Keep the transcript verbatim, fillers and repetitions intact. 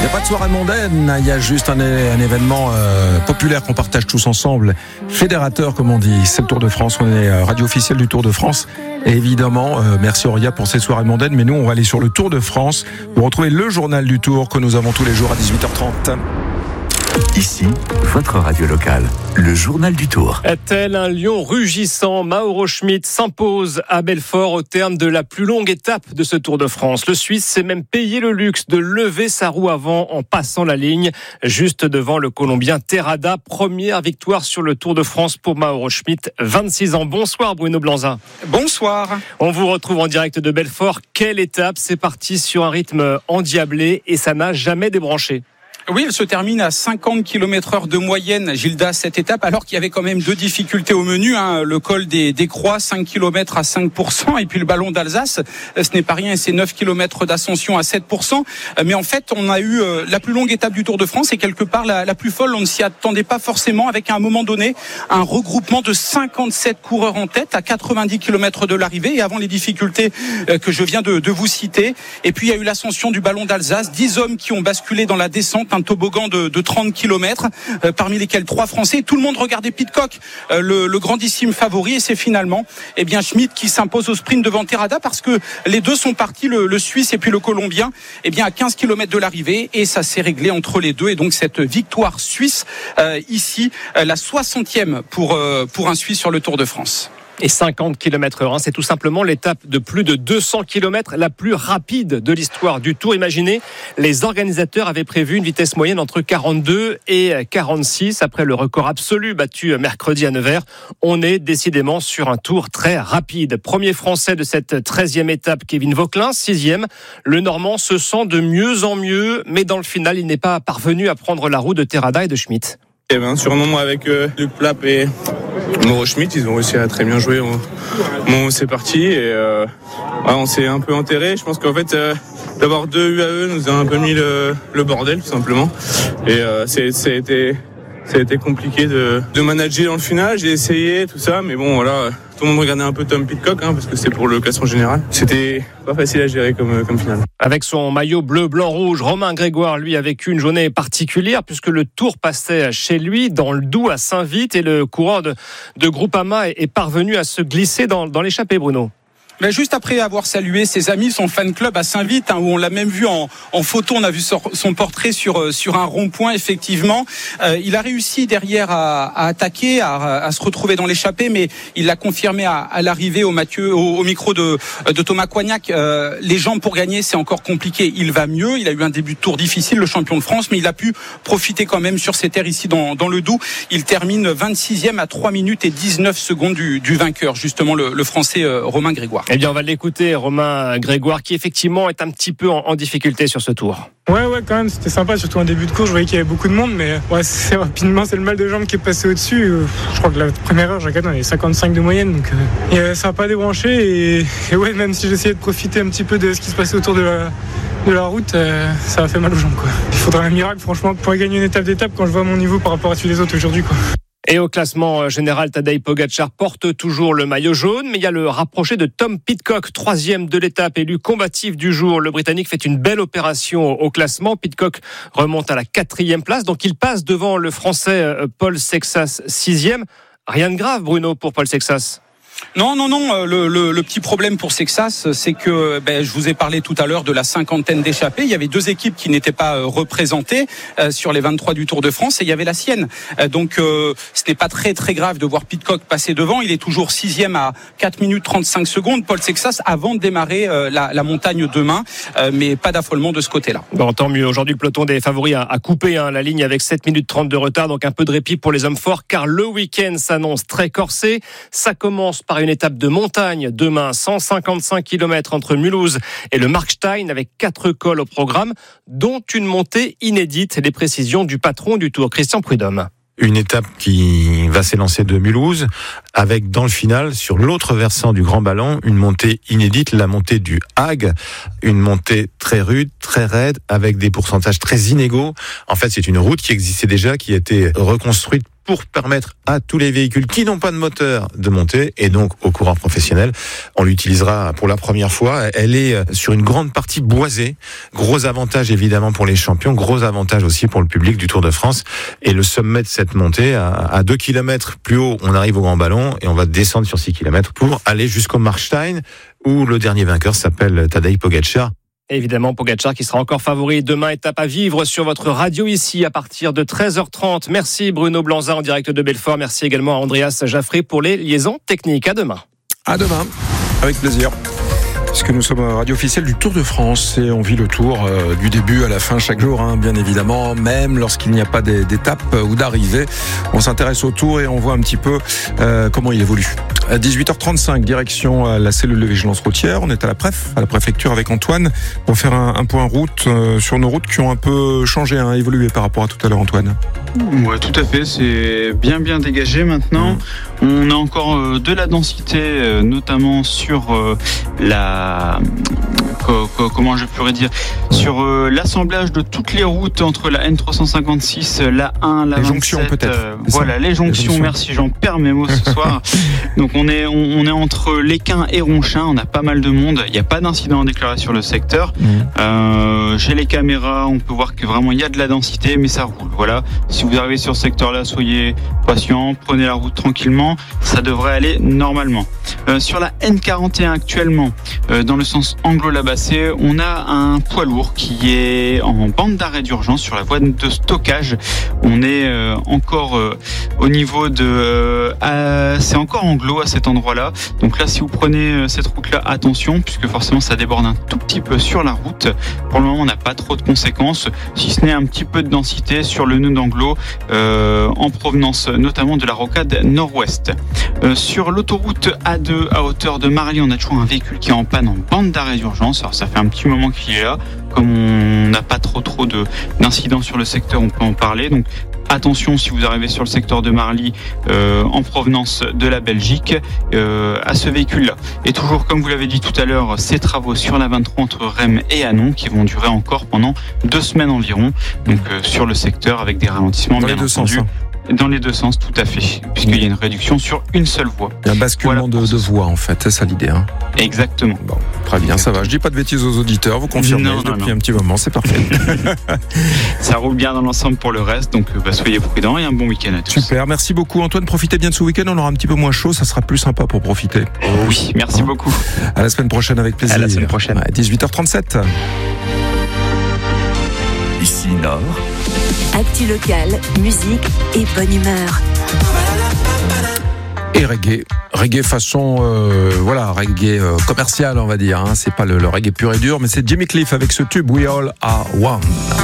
Il n'y a pas de soirée mondaine, il y a juste un, un événement euh, populaire qu'on partage tous ensemble, fédérateur comme on dit. C'est le Tour de France, on est radio officielle du Tour de France. Et évidemment, euh, merci Auria pour ces soirées mondaines, mais nous on va aller sur le Tour de France pour retrouver le journal du Tour que nous avons tous les jours à dix-huit heures trente. Ici, votre radio locale, le journal du Tour. Tel un lion rugissant, Mauro Schmid s'impose à Belfort au terme de la plus longue étape de ce Tour de France. Le Suisse s'est même payé le luxe de lever sa roue avant en passant la ligne, juste devant le Colombien Terrada. Première victoire sur le Tour de France pour Mauro Schmid, vingt-six ans. Bonsoir Bruno Blanzin. Bonsoir. On vous retrouve en direct de Belfort. Quelle étape! C'est parti sur un rythme endiablé et ça n'a jamais débranché. Oui, elle se termine à cinquante kilomètres heure de moyenne, Gilda, cette étape, alors qu'il y avait quand même deux difficultés au menu, hein, le col des, des Croix, cinq kilomètres à cinq pour cent, et puis le ballon d'Alsace, ce n'est pas rien, et c'est neuf kilomètres d'ascension à sept pour cent. Mais en fait, on a eu euh, la plus longue étape du Tour de France, et quelque part la, la plus folle, on ne s'y attendait pas forcément, avec à un moment donné un regroupement de cinquante-sept coureurs en tête, à quatre-vingt-dix kilomètres de l'arrivée, et avant les difficultés euh, que je viens de, de vous citer. Et puis il y a eu l'ascension du ballon d'Alsace, dix hommes qui ont basculé dans la descente, un toboggan de, de trente kilomètres, euh, parmi lesquels trois Français. Tout le monde regardait Pidcock, euh, le, le grandissime favori, et c'est finalement eh bien Schmid qui s'impose au sprint devant Terrada, parce que les deux sont partis, le, le Suisse et puis le Colombien, eh bien à quinze kilomètres de l'arrivée, et ça s'est réglé entre les deux. Et donc cette victoire suisse, euh, ici, euh, la soixantième pour, euh, pour un Suisse sur le Tour de France. Et cinquante kilomètres heure, c'est tout simplement l'étape de plus de deux cents kilomètres la plus rapide de l'histoire du Tour. Imaginez, les organisateurs avaient prévu une vitesse moyenne entre quarante-deux et quarante-six après le record absolu battu mercredi à Nevers. On est décidément sur un Tour très rapide. Premier Français de cette treizième étape, Kevin Vauquelin, sixième. Le Normand se sent de mieux en mieux, mais dans le final, il n'est pas parvenu à prendre la roue de Terrada et de Schmid. Eh ben, sur un moment avec euh, Luc Plapp et Mauro Schmid, ils ont réussi à très bien jouer. On, bon, c'est parti et euh, ouais, on s'est un peu enterré. Je pense qu'en fait, euh, d'avoir deux U A E nous a un peu mis le, le bordel, tout simplement. Et euh, c'est, ça a été, ça a été compliqué de, de manager dans le final. J'ai essayé tout ça, mais bon, voilà. Tout le monde regardait un peu Tom Pidcock, hein, parce que c'est pour le classement général. C'était pas facile à gérer comme, comme finale. Avec son maillot bleu, blanc, rouge, Romain Grégoire, lui, a vécu une journée particulière, puisque le Tour passait chez lui, dans le Doubs, à Saint-Vith, et le coureur de, de Groupama est, est parvenu à se glisser dans, dans l'échappée, Bruno. Mais juste après avoir salué ses amis, son fan club à Saint-Vith, hein, où on l'a même vu en, en photo, on a vu son portrait sur, sur un rond-point, effectivement. Euh, il a réussi derrière à, à attaquer, à, à se retrouver dans l'échappée, mais il l'a confirmé à, à l'arrivée au, Mathieu, au, au micro de, de Thomas Coignac. Euh, les jambes pour gagner, c'est encore compliqué. Il va mieux, il a eu un début de Tour difficile, le champion de France, mais il a pu profiter quand même sur ses terres ici dans, dans le Doubs. Il termine vingt-sixième à trois minutes et dix-neuf secondes du, du vainqueur, justement le, le Français euh, Romain Grégoire. Eh bien, on va l'écouter, Romain Grégoire, qui effectivement est un petit peu en, en difficulté sur ce Tour. Ouais, ouais, quand même, c'était sympa, surtout en début de course. Je voyais qu'il y avait beaucoup de monde, mais ouais, c'est rapidement, c'est le mal de jambe qui est passé au-dessus. Je crois que la première heure, j'ai regardé, on avait cinquantacinq de moyenne, donc euh, ça n'a pas débranché. Et, et ouais, même si j'essayais de profiter un petit peu de ce qui se passait autour de la, de la route, euh, ça a fait mal aux jambes, quoi. Il faudrait un miracle, franchement, pour gagner une étape d'étape quand je vois mon niveau par rapport à celui des autres aujourd'hui, quoi. Et au classement général, Tadej Pogačar porte toujours le maillot jaune, mais il y a le rapproché de Tom Pidcock, troisième de l'étape, élu combatif du jour. Le Britannique fait une belle opération au classement. Pidcock remonte à la quatrième place, donc il passe devant le Français Paul Sexas, sixième. Rien de grave, Bruno, pour Paul Sexas. Non, non, non. Le, le, le petit problème pour Sexas, c'est que ben, je vous ai parlé tout à l'heure de la cinquantaine d'échappées. Il y avait deux équipes qui n'étaient pas euh, représentées euh, sur les vingt-trois du Tour de France, et il y avait la sienne. Euh, donc, euh, ce n'est pas très très grave de voir Pidcock passer devant. Il est toujours sixième à quatre minutes trente-cinq secondes. Paul Sexas avant de démarrer euh, la, la montagne demain, euh, mais pas d'affolement de ce côté-là. Bon, tant mieux. Aujourd'hui, le peloton des favoris a, a coupé hein, la ligne avec sept minutes trente de retard, donc un peu de répit pour les hommes forts, car le week-end s'annonce très corsé. Ça commence par une étape de montagne demain, cent cinquante-cinq kilomètres entre Mulhouse et le Markstein, avec quatre cols au programme, dont une montée inédite. Les précisions du patron du Tour, Christian Prudhomme. Une étape qui va s'élancer de Mulhouse, avec dans le final, sur l'autre versant du Grand Ballon, une montée inédite, la montée du Hag, une montée très rude, très raide, avec des pourcentages très inégaux. En fait, c'est une route qui existait déjà, qui a été reconstruite pour permettre à tous les véhicules qui n'ont pas de moteur de monter, et donc aux coureurs professionnels. On l'utilisera pour la première fois. Elle est sur une grande partie boisée. Gros avantage évidemment pour les champions, gros avantage aussi pour le public du Tour de France. Et le sommet de cette montée, à deux kilomètres plus haut, on arrive au Grand Ballon et on va descendre sur six kilomètres pour aller jusqu'au Markstein, où le dernier vainqueur s'appelle Tadej Pogačar. Évidemment, Pogačar qui sera encore favori. Demain, étape à vivre sur votre radio ici à partir de treize heures trente. Merci Bruno Blanza en direct de Belfort. Merci également à Andreas Jaffré pour les liaisons techniques. À demain. À demain, avec plaisir. Puisque nous sommes radio officielle du Tour de France et on vit le Tour euh, du début à la fin chaque jour, hein, bien évidemment, même lorsqu'il n'y a pas d'étape ou d'arrivée. On s'intéresse au Tour et on voit un petit peu euh, comment il évolue. À dix-huit heures trente-cinq, direction à la cellule de vigilance routière. On est à la préf, à la préfecture avec Antoine pour faire un, un point route euh, sur nos routes qui ont un peu changé, hein, évolué par rapport à tout à l'heure, Antoine. Ouais, tout à fait. C'est bien bien dégagé maintenant. Mmh. On a encore euh, de la densité, euh, notamment sur euh, la co- co- comment je pourrais dire sur euh, l'assemblage de toutes les routes entre la N trois cent cinquante-six, la un, la les vingt-sept. Jonctions peut-être. Euh, voilà, les jonctions, les jonctions. Merci, j'en perds mes mots ce soir. Donc on est on, on est entre Lesquin et Ronchin. On a pas mal de monde. Il n'y a pas d'incident à déclarer sur le secteur. Mmh. Euh, j'ai les caméras. On peut voir que vraiment il y a de la densité, mais ça roule. Voilà. Si vous arrivez sur ce secteur-là, soyez patient, prenez la route tranquillement, ça devrait aller normalement. Euh, sur la N quarante et un actuellement, euh, dans le sens Anglo-Labassé, on a un poids lourd qui est en bande d'arrêt d'urgence sur la voie de stockage. On est euh, encore euh, au niveau de... Euh, à, c'est encore anglo à cet endroit-là. Donc là, si vous prenez euh, cette route-là, attention, puisque forcément ça déborde un tout petit peu sur la route. Pour le moment, on n'a pas trop de conséquences, si ce n'est un petit peu de densité sur le nœud d'Anglo, euh, en provenance notamment de la rocade nord-ouest. Euh, sur l'autoroute A deux à hauteur de Marly, on a toujours un véhicule qui est en panne en bande d'arrêt d'urgence. Alors ça fait un petit moment qu'il est là. Comme on n'a pas trop trop de, d'incidents sur le secteur, on peut en parler. Donc attention si vous arrivez sur le secteur de Marly euh, en provenance de la Belgique euh, à ce véhicule-là. Et toujours comme vous l'avez dit tout à l'heure, ces travaux sur la vingt-trois entre Rheims et Hanon qui vont durer encore pendant deux semaines environ. Donc euh, sur le secteur avec des ralentissements dans bien les deux entendu. Sens, hein. Dans les deux sens, tout à fait, puisqu'il y a une réduction sur une seule voie. Il y a un basculement voilà de, de voie, en fait, c'est ça l'idée. Hein. Exactement. Bon, très bien, ça va. Je dis pas de bêtises aux auditeurs, vous confirmez non, non, depuis non. un petit moment, c'est parfait. Ça roule bien dans l'ensemble pour le reste, donc bah, soyez prudents et un bon week-end à tous. Super, merci beaucoup Antoine, profitez bien de ce week-end, on aura un petit peu moins chaud, ça sera plus sympa pour profiter. Oh, oui, merci hein. beaucoup. À la semaine prochaine avec plaisir. À la semaine prochaine. À dix-huit heures trente-sept. Ici Nord. Actu local, musique et bonne humeur. Et reggae, reggae façon, euh, voilà, reggae euh, commercial on va dire. Hein. C'est pas le, le reggae pur et dur, mais c'est Jimmy Cliff avec ce tube We All Are One.